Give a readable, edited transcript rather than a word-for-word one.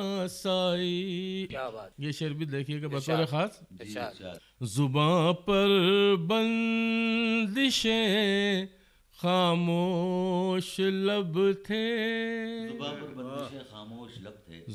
साई। क्या बात। ये शेर भी देखिएगा बतौर इरशाद। खास। इरशाद। जुबां पर बंदिशें खामोश लब थे, जुबां पर बंदिशें खामोश लब थे।